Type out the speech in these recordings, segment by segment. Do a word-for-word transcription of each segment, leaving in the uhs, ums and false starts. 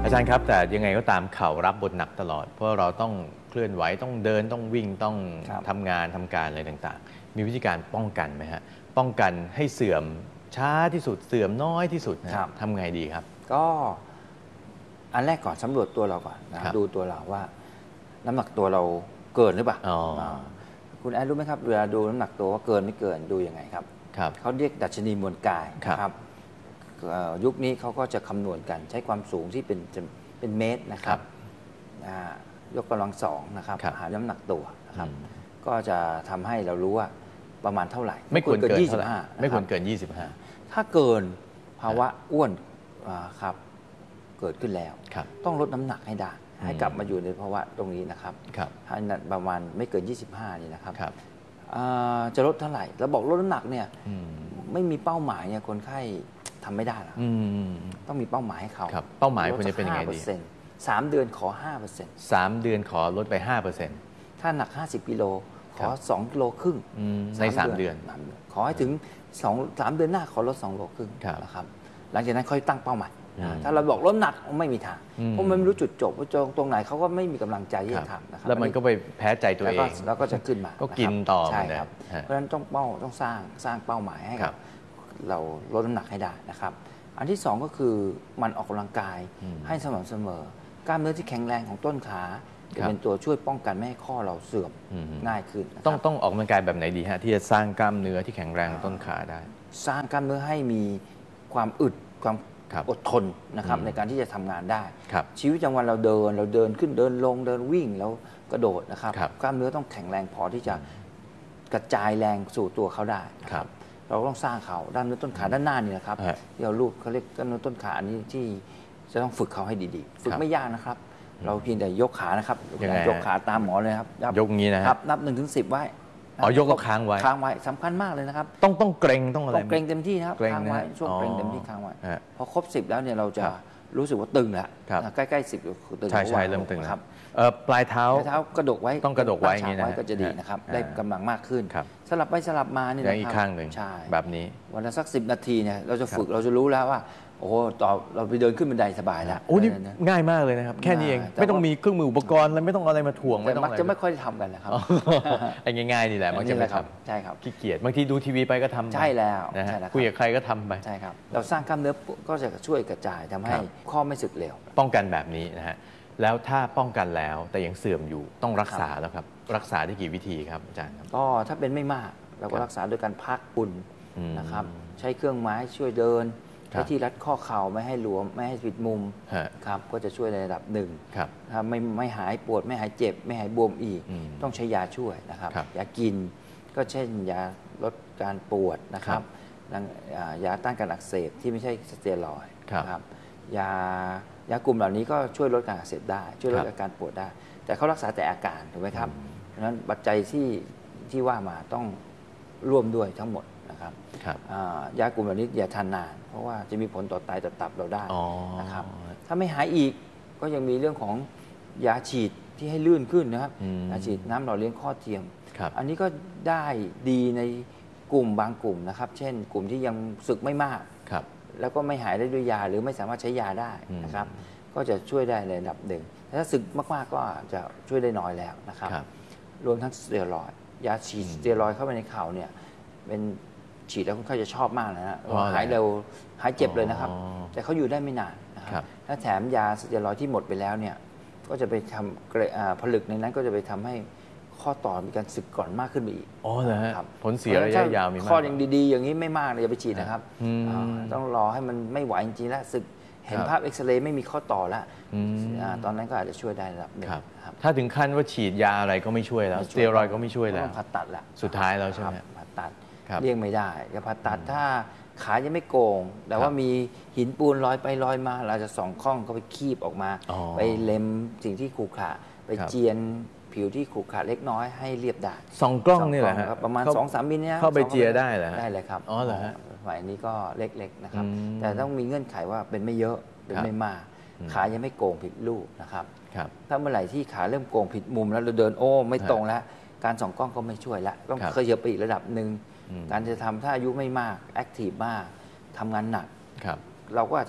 อาจารย์ครับแต่ยังไงก็ตามเข่ารับบทหนักตลอดเพราะเราต้องเคลื่อนไหวต้องเดินต้องวิ่งต้องทำงานทำการอะไรต่างๆมีวิธีการป้องกันไหมฮะป้องกันให้เสื่อมช้าที่สุดเสื่อมน้อยที่สุดนะทำไงดีครับก็อันแรกก่อนสำรวจตัวเราก่อนนะดูตัวเราว่าน้ำหนักตัวเราเกินหรือเปล่าคุณแอนรู้ไหมครับเวลาดูน้ำหนักตัวว่าเกินไม่เกินดูยังไงครับเขาเรียกดัชนีมวลกายครับยุคนี้เขาก็จะคำนวณกันใช้ความสูงที่เป็นเป็นเมตรนะครับยกกำลังสองนะครับหาน้ำหนักตัวนะครับก็จะทำให้เรารู้ว่าประมาณเท่าไหร่ไม่ควรเกินยี่สิบห้าไม่ควรเกินยี่สิบห้าถ้าเกินภาวะอ้วนครับเกิดขึ้นแล้วต้องลดน้ำหนักให้ได้ให้กลับมาอยู่ในภาวะตรงนี้นะครับถ้าประมาณไม่เกินยี่สิบห้านี่นะครับจะลดเท่าไหร่เราบอกลดน้ำหนักเนี่ยไม่มีเป้าหมายเนี่ยคนไข้ทำไม่ได้หรอกต้องมีเป้าหมายให้เขาเป้าหมายควรจะเป็นยังไงดีสามเดือนขอห้าเปอร์เซ็นต์สามเดือนขอลดไปห้าเปอร์เซ็นต์ถ้าหนักห้าสิบกิโลขอสองกิโลครึ่งในสามเดือนขอให้ถึงสองสามเดือนหน้าขอลดสองโลครึ่งนะครับหลังจากนั้นค่อยตั้งเป้าหมายถ้าเราบอกลดหนักไม่มีทางเพราะมันไม่รู้จุดจบว่าตรงไหนเขาก็ไม่มีกำลังใจที่จะทำนะครับแล้วมันก็ไปแพ้ใจตัวเองแล้วก็จะขึ้นมาก็กินต่อใช่ครับเพราะฉะนั้นต้องเป้าต้องสร้างสร้างเป้าหมายให้กับเราลดน้ำหนักให้ได้นะครับอันที่สองก็คือมันออกกำลังกายให้สม่ำเสมอกล้ามเนื้อที่แข็งแรงของต้นขาจะเป็นตัวช่วยป้องกันไม่ให้ข้อเราเสื่อมง่ายขึ้นต้องต้องออกกำลังกายแบบไหนดีฮะที่จะสร้างกล้ามเนื้อที่แข็งแรงต้นขาได้สร้างกล้ามเนื้อให้มีความอึดความอดทนนะครับในการที่จะทำงานได้ชีวิตประจำวันเราเดินเราเดินขึ้นเดินลงเดินวิ่งแล้วกระโดดนะครับกล้ามเนื้อต้องแข็งแรงพอที่จะกระจายแรงสู่ตัวเขาได้ครับเราต้องสร้างเขาด้านเนื้อต้นขาด้านหน้านี่นะครับที่เราลูบเขาเรียกด้านเนื้อต้นขาอันนี้ที่จะต้องฝึกเขาให้ดีๆฝึกไม่ยากนะครับเราเพียงแต่ยกขานะครับยกขาตามหมอเลยครับยกงี้นะครับนับหนึ่งถึงสิบไว้อ๋อยกก็ค้างไว้ค้างไว้สำคัญมากเลยนะครับต้องต้องเกรงต้องอะไรต้องเกรงเต็มที่นะครับค้างไว้ช่วงเกรงเต็มที่ค้างไว้พอครบสิบแล้วเนี่ยเราจะรู้สึกว่าตึงแล้วใกล้ๆสิบตึงใช่ใช่เริ่มตึงครับปลายเท้าปลายเท้ากระดกไว้ต้องกระดกไว้อย่างนี้นะก็จะดีนะครับได้กำลังมากขึ้นสลับไปสลับมานี่นะครับอีกข้างหนึ่งแบบนี้วันละสักสิบนาทีเนี่ยเราจะฝึกเราจะรู้แล้วว่าโอ้โหต่อเราไปเดินขึ้นบันไดสบายแล้วโอ้นี่ง่ายมากเลยนะครับแค่นี้เองไม่ต้องมีเครื่องมืออุปกรณ์อะไรไม่ต้องอะไรมาถ่วงไม่ต้องอะไรจะไม่ค่อยทำกันนะครับไอ้ง่ายๆนี่แหละมักจะไม่ทำใช่ครับขี้เกียจบางทีดูทีวีไปก็ทำใช่แล้วนะฮะคุยกับใครก็ทำไปใช่ครับเราสร้างกล้ามเนื้อก็จะช่วยกระจายทำให้ข้อไม่สึกเร็วป้องกันแบบนี้นะฮะแล้วถ้าป้องกันแล้วแต่ยังเสื่อมอยู่ต้องรักษาแล้วครับรักษาได้กี่วิธีครับอาจารย์ครับก็ถ้าเป็นไม่มากเราก็รักษาโดยการพักปุ่นนะครับใช้เครื่องไม้ช่วยเดินใช้ที่รัดข้อเข่าไม่ให้หลวมไม่ให้ผิดมุมครับก็จะช่วยในระดับหนึ่งถ้าไม่ไม่หายปวดไม่หายเจ็บไม่หายบวมอีกต้องใช้ยาช่วยนะครับยากินก็เช่นยาลดการปวดนะครับยาต้านการอักเสบที่ไม่ใช่สเตียรอยด์ครับยายากลุ่มเหล่านี้ก็ช่วยลดการอักเสบได้ช่วยลดอาการปวดได้แต่เขารักษาแต่อาการถูกไหมครับเพราะฉะนั้นปัจจัยที่ที่ว่ามาต้องร่วมด้วยทั้งหมดนะครับยากลุ่มเหล่านี้อย่าทานนานเพราะว่าจะมีผลต่อไตต่อตับเราได้นะครับถ้าไม่หายอีกก็ยังมีเรื่องของยาฉีดที่ให้ลื่นขึ้นนะครับยาฉีดน้ำหล่อเลี้ยงข้อเทียมอันนี้ก็ได้ดีในกลุ่มบางกลุ่มนะครับเช่นกลุ่มที่ยังสึกไม่มากแล้วก็ไม่หายได้ด้วยยาหรือไม่สามารถใช้ยาได้นะครับก็จะช่วยได้ในระดับหนึ่งถ้าสึกมากๆก็จะช่วยได้น้อยแล้วนะครับรวมทั้งสเตียรอยด์ยาฉีดสเตียรอยด์เข้าไปในเข่าเนี่ยเป็นฉีดแล้วคนไข้จะชอบมากนะฮะหายเร็วหายเจ็บเลยนะครับแต่เขาอยู่ได้ไม่นานนะครับถ้าแถมยาสเตียรอยด์ที่หมดไปแล้วเนี่ยก็จะไปทำผลึกในนั้นก็จะไปทำให้ข้อต่อมีการสึกก่อนมากขึ้นไปอีกอ๋อเหรอฮะผลเสียระยะยาวมีมากข้อยังดีๆอย่างนี้ไม่มากเลยอย่าไปฉีดนะครับต้องรอให้มันไม่ไหวจริงๆแล้วสึกเห็นภาพเอ็กซเรย์ไม่มีข้อต่อแล้วตอนนั้นก็อาจจะช่วยได้ระดับหนึ่งถ้าถึงขั้นว่าฉีดยาอะไรก็ไม่ช่วยแล้วสเตียรอยด์ก็ไม่ช่วยแล้วผ่าตัดแล้วสุดท้ายแล้วใช่ไหมผ่าตัดเลี่ยงไม่ได้จะผ่าตัดถ้าขายังไม่โกงแต่ว่ามีหินปูนลอยไปลอยมาเราจะส่องข้องก็ไปคีบออกมาไปเล็มสิ่งที่ขรุขระไปเจียนผิวที่ขรุขระเล็กน้อยให้เรียบได้สองกล้องนี่แหละประมาณ สองถึงสาม มิลเนี่ยเข้าไปเจียได้เหรอได้เลยครับอ๋อเหรอฮะฝ่ายนี้ก็เล็กๆนะครับแต่ต้องมีเงื่อนไขว่าเป็นไม่เยอะเป็นไม่มากขายังไม่โกงผิดรูปนะครับถ้าเมื่อไหร่ที่ขาเริ่มโกงผิดมุมแล้วเราเดินโอ้ไม่ตรงแล้วการส่องกล้องก็ไม่ช่วยละต้องเคยเยอะไปอีกระดับหนึ่งการจะทำถ้าอายุไม่มากแอคทีฟมากทำงานหนักเราก็อาจจะ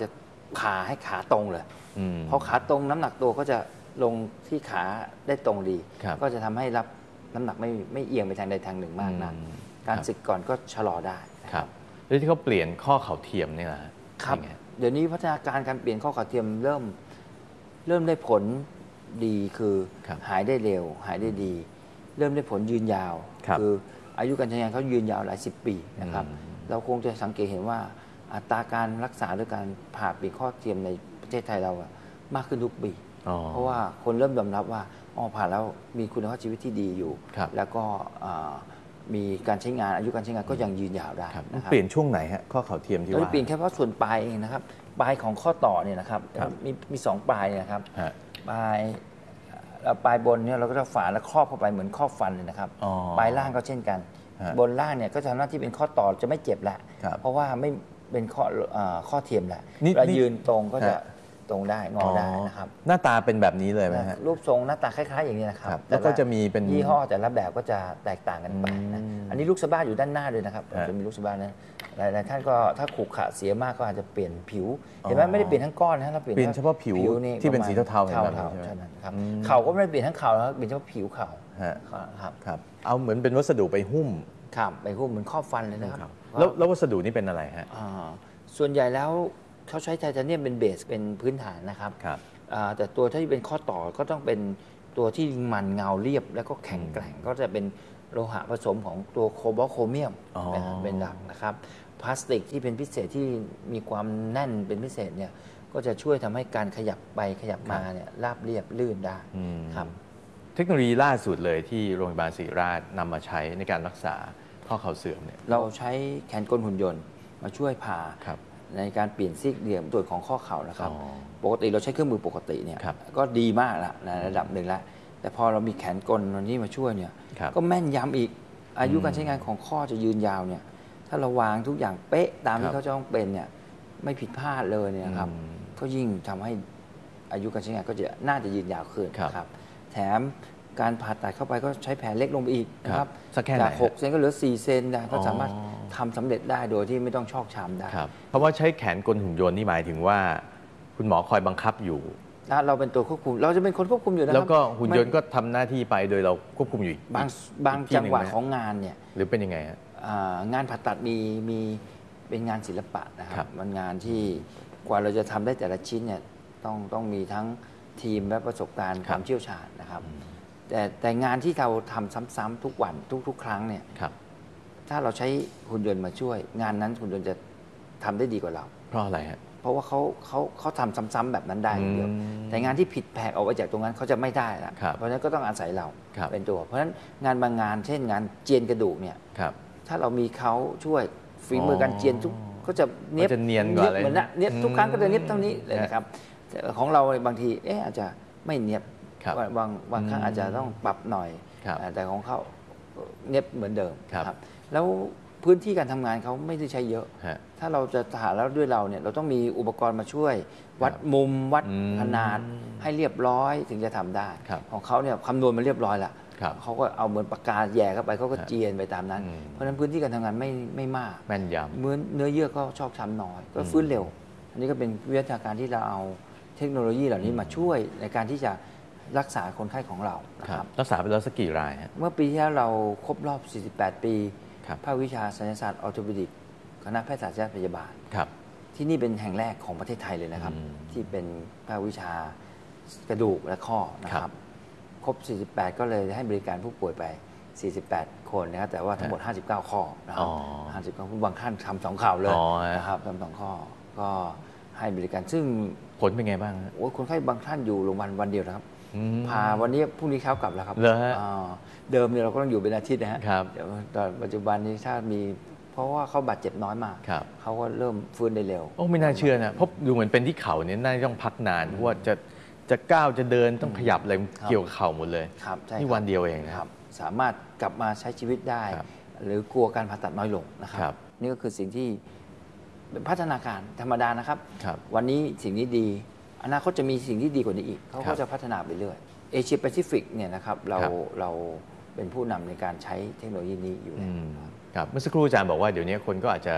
ขาให้ขาตรงเลยพอขาตรงน้ำหนักตัวก็จะลงที่ขาได้ตรงดีก็จะทำให้รับน้ำหนักไม่ไม่เอียงไปทางใดทางหนึ่งมากนะการสึกก่อนก็ชะลอได้ครับแล้วที่เขาเปลี่ยนข้อเข่าเทียมนี่แหละครับเดี๋ยวนี้พัฒนาการการเปลี่ยนข้อเข่าเทียมเริ่มเริ่มได้ผลดีคือหายได้เร็วหายได้ดีเริ่มได้ผลยืนยาวคืออายุการใช้งานเขายืนยาวหลายสิบปีนะครับเราคงจะสังเกตเห็นว่าอัตราการรักษาด้วยการผ่าเปลี่ยนข้อเทียมในประเทศไทยเรามากขึ้นทุกปีเพราะว่าคนเริ่มยอมรับว่าอ๋อผ่าแล้วมีคุณภาพชีวิตที่ดีอยู่แล้วก็มีการใช้งานอายุการใช้งานก็ยังยืนยาวได้นะครับเปลี่ยนช่วงไหนฮะข้อเข่าเทียมที่ว่าเปลี่ยนแค่เพราะส่วนปลายเองนะครับปลายของข้อต่อเนี่ยนะครับมีมีสองปลายนะครับปลายปลายบนเนี่ยเราก็จะฝาและครอบเข้าไปเหมือนครอบฟันเลยนะครับปลายล่างก็เช่นกันบนล่างเนี่ยก็จะทำหน้าที่เป็นข้อต่อจะไม่เจ็บแหละเพราะว่าไม่เป็นข้อข้อเทียมแหละเวลายืนตรงก็จะตรงได้งอได้นะครับหน้าตาเป็นแบบนี้เลยไหมฮะรูปทรงหน้าตาคล้ายๆอย่างนี้นะครับแล้วก็จะมีเป็นยี่ห้อแต่ละแบบก็จะแตกต่างกันไปนะอันนี้ลูกสะบ้าอยู่ด้านหน้าเลยนะครับจะมีลูกสะบ้านะหลายๆท่านก็ถ้าขรุขระเสียมากก็อาจจะเปลี่ยนผิวเห็นไหมไม่ได้เปลี่ยนทั้งก้อนนะเราเปลี่ยนเฉพาะผิวที่เป็นสีเทาๆเทาๆใช่ไหมครับเข่าก็ไม่ได้เปลี่ยนทั้งเข่าแล้วเปลี่ยนเฉพาะผิวเข่าครับครับเอาเหมือนเป็นวัสดุไปหุ้มครับไปหุ้มเหมือนครอบฟันเลยนะครับแล้ววัสดุนี้เป็นอะไรฮะส่วนใหญ่แล้วเขาใช้ไทเทเนียมเป็นเบสเป็นพื้นฐานนะครับแต่ตัวที่เป็นข้อต่อก็ต้องเป็นตัวที่มันเงาเรียบแล้วก็แข็งแกร่งก็จะเป็นโลหะผสมของตัวโคบอลต์โครเมียมเป็นหลักนะครับพลาสติกที่เป็นพิเศษที่มีความแน่นเป็นพิเศษเนี่ยก็จะช่วยทำให้การขยับไปขยับมาเนี่ยราบเรียบลื่นได้ครับเทคโนโลยีล่าสุดเลยที่โรงพยาบาลศิริราชนำมาใช้ในการรักษาข้อเข่าเสื่อมเนี่ยเราใช้แขนกลหุ่นยนต์มาช่วยผ่าในการเปลี่ยนซี่เหลี่ยมส่วนของข้อเข่านะครับปกติเราใช้เครื่องมือปกติเนี่ยก็ดีมากละในระดับหนึ่งแล้วแต่พอเรามีแขนกลตัวนี้มาช่วยเนี่ยก็แม่นยำอีกอายุการใช้งานของข้อจะยืนยาวเนี่ยถ้าเราวางทุกอย่างเป๊ะตามที่เขาจะต้องเป็นเนี่ยไม่ผิดพลาดเลยเนี่ยครับก็ยิ่งทำให้อายุการใช้งานก็จะน่าจะยืนยาวขึ้นครับแถมการผ่าตัดเข้าไปก็ใช้แผลเล็กลงไปอีกนะครับจากหกเซนก็เหลือสี่เซนได้ก็สามารถทำสำเร็จได้โดยที่ไม่ต้องชอกช้ำได้เพราะว่าใช้แขนกลหุ่นยนต์นี่หมายถึงว่าคุณหมอคอยบังคับอยู่เราเป็นตัวควบคุมเราจะเป็นคนควบคุมอยู่นะครับแล้วก็หุ่นยนต์ก็ทำหน้าที่ไปโดยเราควบคุมอยู่บางบางจังหวะของงานเนี่ยหรือเป็นยังไงฮะงานผ่าตัดมีมีเป็นงานศิลปะนะครับมันงานที่กว่าเราจะทำได้แต่ละชิ้นเนี่ยต้องต้องมีทั้งทีมและประสบการณ์ความเชี่ยวชาญนะครับแต่แต่งานที่เราทำซ้ำๆทุกวันทุกๆครั้งเนี่ยถ้าเราใช้หุ่นยนต์มาช่วยงานนั้นหุ่นยนต์จะทำได้ดีกว่าเราเพราะอะไรฮะเพราะว่าเขาเขาเขาทำซ้ำๆแบบนั้นได้อย่างเดียวแต่งานที่ผิดแผกออกไปจากตรงนั้นเขาจะไม่ได้ละเพราะฉะนั้นก็ต้องอาศัยเราเป็นตัวเพราะฉะนั้นงานบางงานเช่นงานเจียนกระดูกเนี่ยถ้าเรามีเขาช่วยฝีมือการเจียนทุกก็จะเนียบเนียนกว่าเลยเหมือนนะเนียบทุกครั้งก็จะเนียบเท่านี้เลยนะครับของเราบางทีเอ๊ะอาจจะไม่เนียบบางบางครั้งอาจจะต้องปรับหน่อยแต่ของเขาเนียบเหมือนเดิมครับแล้วพื้นที่การทำงานเขาไม่ได้ใช้เยอะถ้าเราจะหาแล้วด้วยเราเนี่ยเราต้องมีอุปกรณ์มาช่วยวัดมุมวัดขนาดให้เรียบร้อยถึงจะทำได้ของเขาเนี่ยคำนวณมาเรียบร้อยละเขาก็เอาเหมือนปากกาแย่เข้าไปเขาก็เจียนไปตามนั้นเพราะฉะนั้นพื้นที่การทำงานไม่ไม่มากแม่นยำเมื่อเนื้อเยื่อก็ชอกช้ำน้อยก็ฟื้นเร็วอันนี้ก็เป็นวิทยาการที่เราเอาเทคโนโลยีเหล่านี้มาช่วยในการที่จะรักษาคนไข้ของเราครับรักษาไปแล้วสักกี่รายฮะเมื่อปีที่แล้วเราครบรอบสี่สิบแปดปีภาควิชาศัลยศาสตร์ออร์โทปิดิกคณะแพทยศาสตร์พยาบาลที่นี่เป็นแห่งแรกของประเทศไทยเลยนะครับที่เป็นภาควิชากระดูกและข้อนะครับครบสี่สิบแปดก็เลยให้บริการผู้ป่วยไปสี่สิบแปดคนนะครับแต่ว่าทั้งหมดห้าสิบเก้าข้อนะครับห้าสิบเก้าบางท่านทำสองข่าวเลยนะครับทำสองข้อก็ให้บริการซึ่งผลเป็นไงบ้างโอ้คนไข้บางท่านอยู่โรงพยาบาลวันเดียวนะครับพาวันนี้พรุ่งนี้เช้ากลับแล้วครับเดิมเนี่ยเราก็ต้องอยู่เป็นอาทิตย์นะฮะเดี๋ยวตอนปัจจุบันนี้ถ้ามีเพราะว่าเขาบาดเจ็บน้อยมากเขาก็เริ่มฟื้นได้เร็วโอ้ไม่น่าเชื่อนะเพราะดูเหมือนเป็นที่เข่าเนี่ยน่าต้องพักนานเพราะว่าจะจะก้าวจะเดินต้องขยับอะไรเกี่ยวกับเข่าหมดเลยนี่วันเดียวเองนะครับสามารถกลับมาใช้ชีวิตได้หรือกลัวการผ่าตัดน้อยลงนะครับนี่ก็คือสิ่งที่เป็นพัฒนาการธรรมดานะครับวันนี้สิ่งนี้ดีอนาคตจะมีสิ่งที่ดีกว่านี้อีกเขาก็จะพัฒนาไปเรื่อยเอเชียแปซิฟิกเนี่ยนะครับเราเราเป็นผู้นำในการใช้เทคโนโลยีนี้อยู่แล้วครับเมื่อสักครู่อาจารย์บอกว่าเดี๋ยวนี้คนก็อาจจะ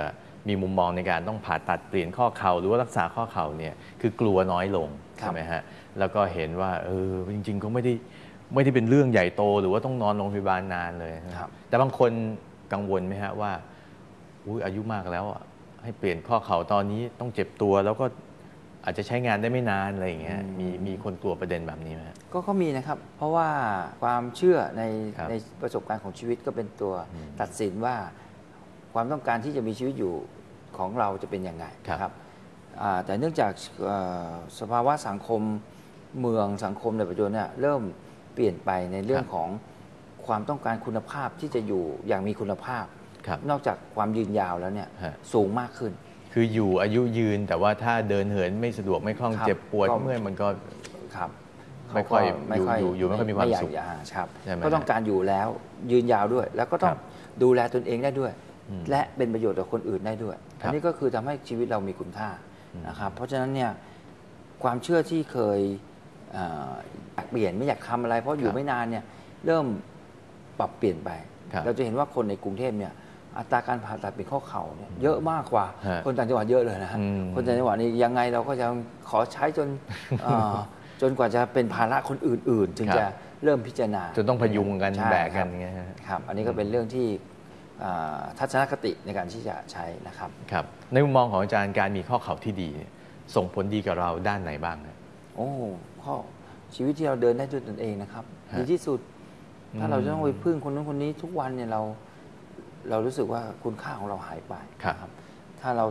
มีมุมมองในการต้องผ่าตัดเปลี่ยนข้อเข่าหรือว่ารักษาข้อเข่าเนี่ยคือกลัวน้อยลงใช่ไหมฮะแล้วก็เห็นว่าเออจริงๆก็ไม่ได้ไม่ได้เป็นเรื่องใหญ่โตหรือว่าต้องนอนโรงพยาบาลนานเลยแต่บางคนกังวลไหมฮะว่าอุ๊ยอายุมากแล้วให้เปลี่ยนข้อเข่าตอนนี้ต้องเจ็บตัวแล้วก็อาจจะใช้งานได้ไม่นานอะไรอย่างเงี้ยมีมีคนกลัวประเด็นแบบนี้ไหมก็ก็มีนะครับเพราะว่าความเชื่อในในประสบการณ์ของชีวิตก็เป็นตัวตัดสินว่าความต้องการที่จะมีชีวิตอยู่ของเราจะเป็นยังไงครับแต่เนื่องจากสภาวะสังคมเมืองสังคมในปัจจุบันเนี่ยเริ่มเปลี่ยนไปในเรื่องของความต้องการคุณภาพที่จะอยู่อย่างมีคุณภาพนอกจากความยืนยาวแล้วเนี่ยสูงมากขึ้นคืออยู่อายุยืนแต่ว่าถ้าเดินเหินไม่สะดวกไม่คล่องเจ็บปวดเมื่อยมันก็ครับไม่ค่อยอยู่อยู่ไม่ค่อยมีความสุขครับก็ต้องการอยู่แล้วยืนยาวด้วยแล้วก็ต้องดูแลตนเองได้ด้วยและเป็นประโยชน์ต่อคนอื่นได้ด้วยอันนี้ก็คือทำให้ชีวิตเรามีคุณค่านะครับเพราะฉะนั้นเนี่ยความเชื่อที่เคยอยากเปลี่ยนไม่อยากทำอะไรเพราะอยู่ไม่นานเนี่ยเริ่มปรับเปลี่ยนไปเราจะเห็นว่าคนในกรุงเทพเนี่ยอัตราการผ่าตัดเป็นข้อเข่าเนี่ยเยอะมากกว่าคนต่างจังหวัดเยอะเลยนะฮะคนต่างจังหวัดนี่ยังไงเราก็จะขอใช้จนจนกว่าจะเป็นภาระคนอื่นๆถึงจะเริ่มพิจารณาจนต้องพยุงกันแบกกันอย่างเงี้ยครับอันนี้ก็เป็นเรื่องที่ทัศนคติในการที่จะใช้นะครับครับในมุมมองของอาจารย์การมีข้อเข่าที่ดีส่งผลดีกับเราด้านไหนบ้างครับโอ้ข้อชีวิตที่เราเดินได้ด้วยตนเองนะครับดีที่สุดถ้าเราจะต้องไปพึ่งคนนู้นคนนี้ทุกวันเนี่ยเราเรารู้สึกว่าคุณค่าของเราหายไปครับถ้าเรา